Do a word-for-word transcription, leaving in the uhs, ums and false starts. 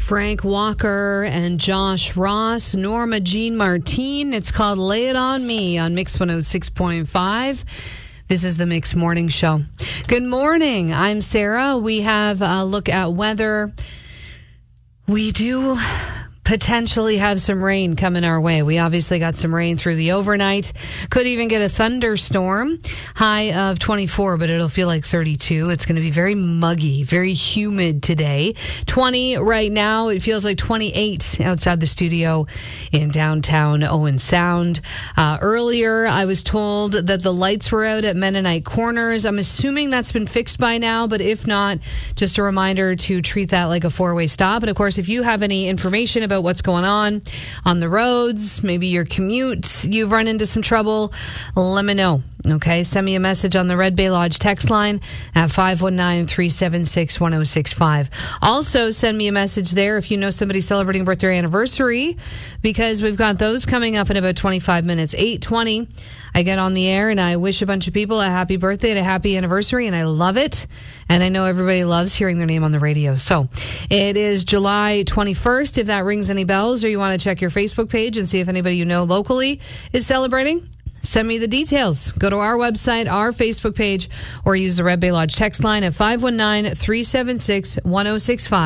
Frank Walker and Josh Ross, Norma Jean Martin. It's called Lay It On Me on Mix one oh six point five. This is the Mix Morning Show. Good morning. I'm Sarah. We have a look at weather. We do potentially have some rain coming our way. We obviously got some rain through the overnight. Could even get a thunderstorm. High of twenty-four, but it'll feel like thirty-two. It's going to be very muggy, very humid today. twenty right now. It feels like twenty-eight outside the studio in downtown Owen Sound. Uh, earlier, I was told that the lights were out at Mennonite Corners. I'm assuming that's been fixed by now, but if not, just a reminder to treat that like a four-way stop. And of course, if you have any information about what's going on on the roads, maybe your commute, you've run into some trouble, let me know. Okay, send me a message on the Red Bay Lodge text line at five one nine, three seven six, one oh six five. Also, send me a message there if you know somebody celebrating birthday or anniversary, because we've got those coming up in about twenty-five minutes. eight twenty, I get on the air and I wish a bunch of people a happy birthday and a happy anniversary, and I love it. And I know everybody loves hearing their name on the radio. So it is July twenty-first. If that rings any bells, or you want to check your Facebook page and see if anybody you know locally is celebrating, send me the details. Go to our website, our Facebook page, or use the Red Bay Lodge text line at five one nine, three seven six, one oh six five.